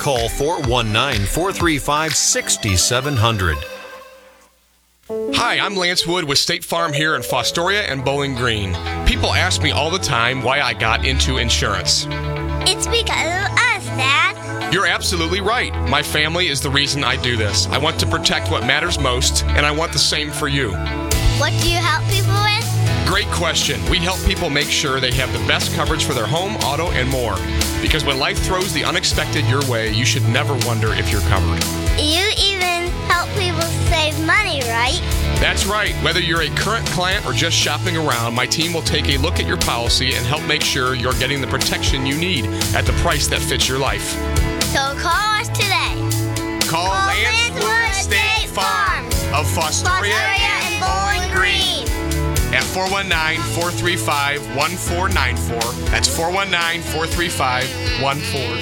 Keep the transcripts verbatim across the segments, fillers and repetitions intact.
call four one nine, four three five, six seven zero zero. Hi, I'm Lance Wood with State Farm here in Fostoria and Bowling Green. People ask me all the time why I got into insurance. It's because of us, Dad. You're absolutely right. My family is the reason I do this. I want to protect what matters most, and I want the same for you. What do you help people with? Great question. We help people make sure they have the best coverage for their home, auto, and more. Because when life throws the unexpected your way, you should never wonder if you're covered. You even help people save money, right? That's right. Whether you're a current client or just shopping around, my team will take a look at your policy and help make sure you're getting the protection you need at the price that fits your life. So call us today. Call, Call Lance Wood State Farm of Fostoria and Bowling Green at four one nine, four three five, one four nine four. That's four one nine, four three five, one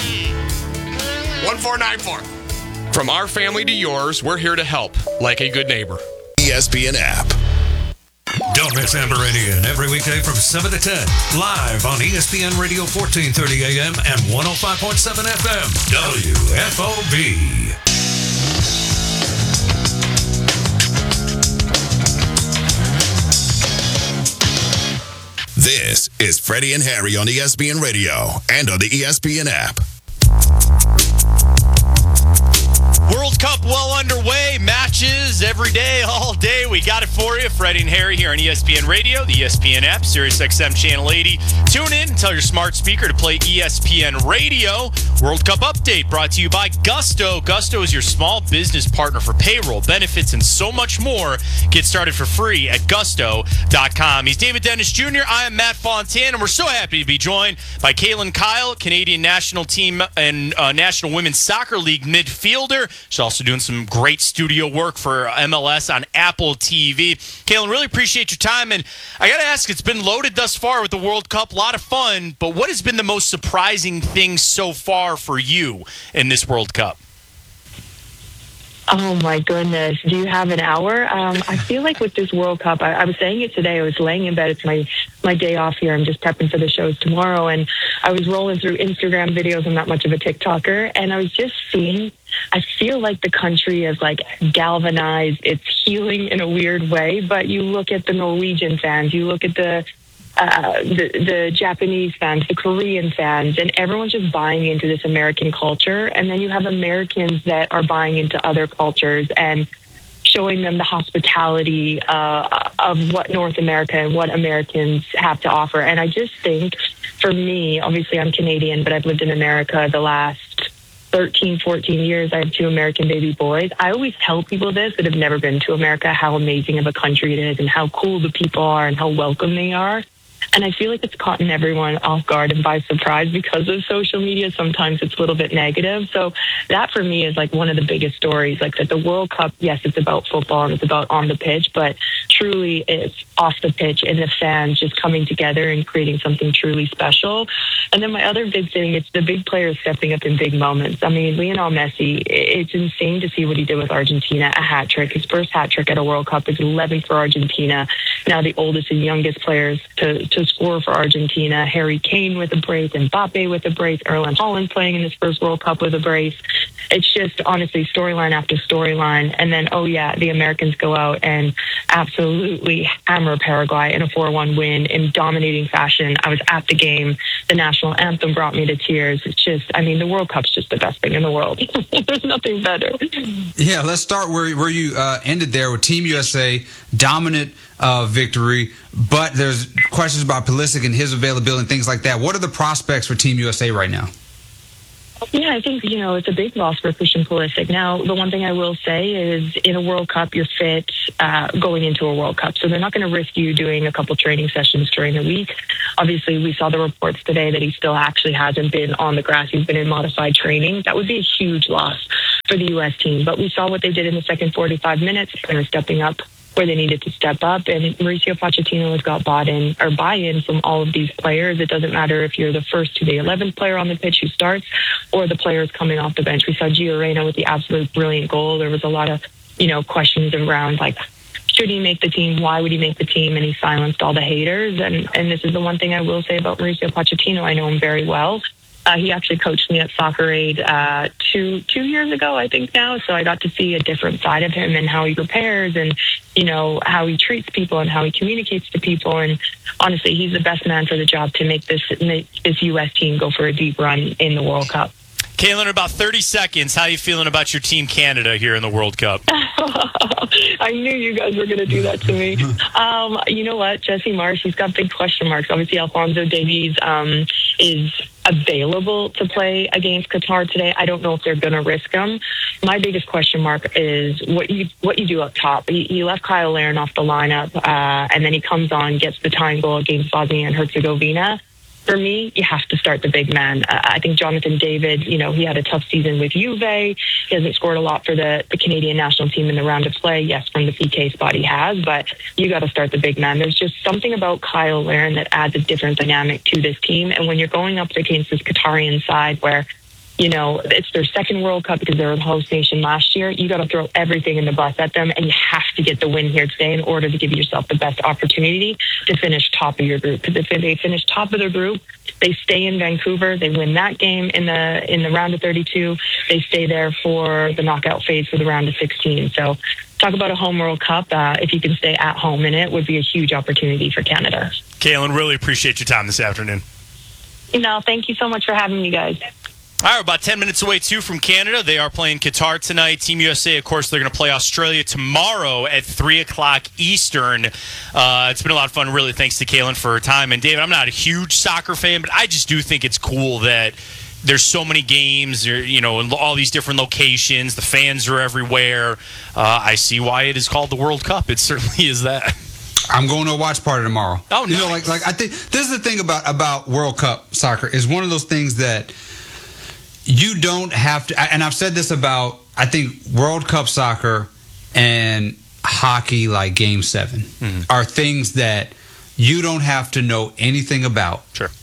four nine four. From our family to yours, we're here to help, like a good neighbor. E S P N app. Don't miss Amber Radio every weekday from seven to ten, live on E S P N Radio fourteen thirty A M and one oh five point seven F M, W F O B. This is Freddie and Harry on E S P N Radio and on the E S P N app. World Cup well underway. Matches every day, all day. We got it for you. Freddie and Harry here on E S P N Radio, the E S P N app, Sirius X M Channel eighty. Tune in and tell your smart speaker to play E S P N Radio. World Cup update brought to you by Gusto. Gusto is your small business partner for payroll, benefits, and so much more. Get started for free at gusto dot com. He's David Dennis Junior I am Matt Fontaine, and we're so happy to be joined by Kaylin Kyle, Canadian national team and uh, National Women's Soccer League midfielder. She's also doing some great studio work for M L S on Apple T V. Kaylin, really appreciate your time. And I got to ask, it's been loaded thus far with the World Cup. A lot of fun. But what has been the most surprising thing so far for you in this World Cup? Oh, my goodness. Do you have an hour? Um, I feel like with this World Cup, I, I was saying it today. I was laying in bed. It's my, my day off here. I'm just prepping for the shows tomorrow. And I was rolling through Instagram videos. I'm not much of a TikToker. And I was just seeing, I feel like the country is like galvanized. It's healing in a weird way. But you look at the Norwegian fans, you look at the Uh, the, the Japanese fans, the Korean fans, and everyone's just buying into this American culture. And then you have Americans that are buying into other cultures and showing them the hospitality uh, of what North America and what Americans have to offer. And I just think, for me, obviously I'm Canadian, but I've lived in America the last thirteen, fourteen years. I have two American baby boys. I always tell people this that have never been to America, how amazing of a country it is and how cool the people are and how welcome they are. And I feel like it's caught everyone off guard and by surprise because of social media. Sometimes it's a little bit negative. So that for me is like one of the biggest stories. Like that the World Cup, yes, it's about football and it's about on the pitch, but truly it's off the pitch and the fans just coming together and creating something truly special. And then my other big thing, it's the big players stepping up in big moments. I mean, Lionel Messi, it's insane to see what he did with Argentina, a hat trick. His first hat trick at a World Cup is eleven for Argentina. Now the oldest and youngest players to, to score for Argentina. Harry Kane with a brace, Mbappe with a brace, Erling Haaland playing in his first World Cup with a brace. It's just honestly storyline after storyline. And then, oh yeah, the Americans go out and absolutely hammer Paraguay in a four one win in dominating fashion. I was at the game. The national anthem brought me to tears. It's just, I mean, the World Cup's just the best thing in the world. There's nothing better. Yeah, let's start where, where you uh, ended there with Team U S A, dominant uh, victory, but there's questions about Pulisic and his availability and things like that. What are the prospects for Team U S A right now? Yeah, I think, you know, it's a big loss for Christian Pulisic. Now, the one thing I will say is in a World Cup, you're fit uh, going into a World Cup. So they're not going to risk you doing a couple training sessions during the week. Obviously, we saw the reports today that he still actually hasn't been on the grass. He's been in modified training. That would be a huge loss for the U S team. But we saw what they did in the second forty-five minutes. They're stepping up where they needed to step up. And Mauricio Pochettino has got bought in or buy-in from all of these players. It doesn't matter if you're the first to the eleventh player on the pitch who starts or the players coming off the bench. We saw Gio Reyna with the absolute brilliant goal. There was a lot of, you know, questions around like, should he make the team? Why would he make the team? And he silenced all the haters. And, and this is the one thing I will say about Mauricio Pochettino. I know him very well. Uh, he actually coached me at Soccer Aid uh, two two years ago, I think now. So I got to see a different side of him and how he prepares and, you know, how he treats people and how he communicates to people. And honestly, he's the best man for the job to make this this U S team go for a deep run in the World Cup. Kaylin, in about thirty seconds, how are you feeling about your team Canada here in the World Cup? I knew you guys were going to do that to me. Um, you know what? Jesse Marsh, he's got big question marks. Obviously, Alphonso Davies um, is available to play against Qatar today. I don't know if they're going to risk him. My biggest question mark is what you what you do up top. He, he left Kyle Larin off the lineup, uh, and then he comes on, gets the tying goal against Bosnia and Herzegovina. For me, you have to start the big man. Uh, I think Jonathan David, you know, he had a tough season with Juve. He hasn't scored a lot for the, the Canadian national team in the round of play. Yes, from the P K spot he has, but you got to start the big man. There's just something about Kyle Larin that adds a different dynamic to this team. And when you're going up against this Qatarian side where, you know, it's their second World Cup because they were the host nation last year, you got to throw everything in the bus at them, and you have to get the win here today in order to give yourself the best opportunity to finish top of your group. Because if they finish top of their group, they stay in Vancouver, they win that game in the in the round of thirty-two, they stay there for the knockout phase for the round of sixteen. So talk about a home World Cup. Uh, if you can stay at home in it, would be a huge opportunity for Canada. Kaylin, really appreciate your time this afternoon. No, thank you so much for having me, guys. All right, we're about ten minutes away, too, from Canada. They are playing Qatar tonight. Team U S A, of course, they're going to play Australia tomorrow at three o'clock Eastern. Uh, it's been a lot of fun, really, thanks to Kaylin for her time. And, David, I'm not a huge soccer fan, but I just do think it's cool that there's so many games, you know, in all these different locations. The fans are everywhere. Uh, I see why it is called the World Cup. It certainly is that. I'm going to a watch party tomorrow. Oh, nice. You know, like, like I think this is the thing about, about World Cup soccer is one of those things that you don't have to, and I've said this about, I think, World Cup soccer and hockey, like Game seven, mm-hmm. are things that you don't have to know anything about. Sure.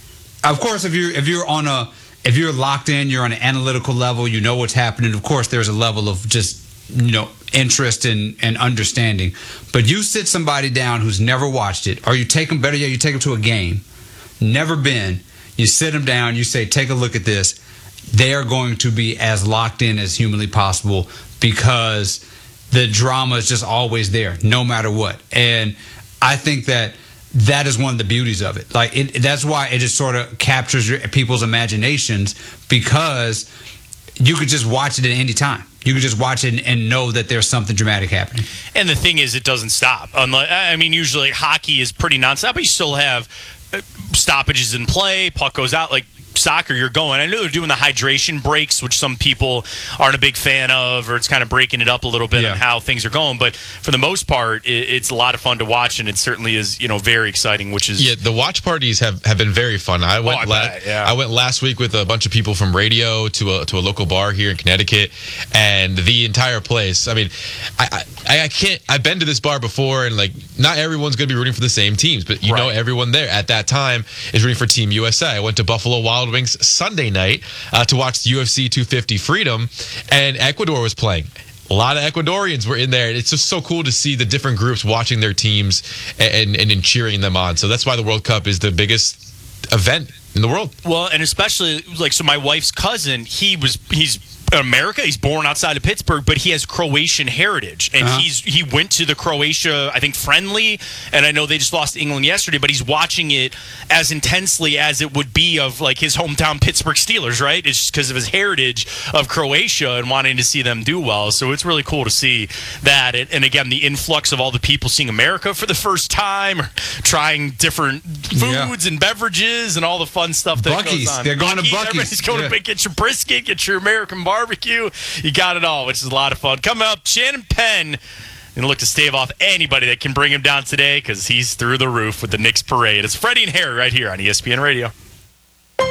Of course, if you're if you're on a if you're locked in, you're on an analytical level, you know what's happening. Of course, there's a level of just, you know, interest and, and understanding. But you sit somebody down who's never watched it, or you take them, better yet, you take them to a game, never been, you sit them down, you say, take a look at this. They are going to be as locked in as humanly possible because the drama is just always there, no matter what. And I think that that is one of the beauties of it. Like it, that's why it just sort of captures your, people's imaginations, because you could just watch it at any time. You could just watch it and, and know that there's something dramatic happening. And the thing is, it doesn't stop. Unlike, I mean, usually hockey is pretty nonstop, but you still have stoppages in play. Puck goes out. Like soccer, you're going. I know they're doing the hydration breaks, which some people aren't a big fan of, or it's kind of breaking it up a little bit yeah. on how things are going. But for the most part, it, it's a lot of fun to watch, and it certainly is, you know, very exciting. Which is yeah, the watch parties have, have been very fun. I went oh, I, la- bet, yeah. I went last week with a bunch of people from radio to a to a local bar here in Connecticut, and the entire place. I mean, I I, I can't. I've been to this bar before, and like not everyone's going to be rooting for the same teams, but you right. know everyone there at that time is rooting for Team U S A. I went to Buffalo Wild Wings Sunday night uh, to watch the U F C two fifty Freedom, and Ecuador was playing. A lot of Ecuadorians were in there. It's just so cool to see the different groups watching their teams and, and, and cheering them on. So that's why the World Cup is the biggest event in the world. Well, and especially like so my wife's cousin, he was he's in America, he's born outside of Pittsburgh, but he has Croatian heritage, and uh-huh. he's he went to the Croatia, I think, friendly, and I know they just lost to England yesterday, but he's watching it as intensely as it would be of like his hometown Pittsburgh Steelers, right? It's just because of his heritage of Croatia and wanting to see them do well. So it's really cool to see that, and again, the influx of all the people seeing America for the first time, or trying different foods yeah. and beverages and all the fun stuff that Buc-ee's. goes on. They're going Buc-ee's, to Buc-ee's. Everybody's going yeah. to get your brisket, get your American barbecue. Barbecue, you got it all, which is a lot of fun. Coming up, Shannon Penn going to look to stave off anybody that can bring him down today because he's through the roof with the Knicks parade. It's Freddie and Harry right here on E S P N Radio.